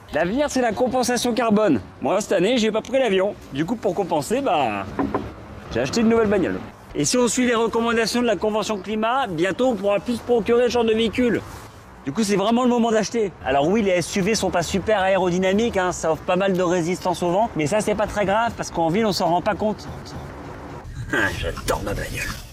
L'avenir, c'est la compensation carbone. Moi, cette année, j'ai pas pris l'avion. Du coup, pour compenser, j'ai acheté une nouvelle bagnole. Et si on suit les recommandations de la Convention climat, bientôt, on pourra plus se procurer ce genre de véhicule. Du coup, c'est vraiment le moment d'acheter. Alors oui, les SUV sont pas super aérodynamiques, hein, ça offre pas mal de résistance au vent. Mais ça, c'est pas très grave, parce qu'en ville, on s'en rend pas compte. J'adore ma bagnole.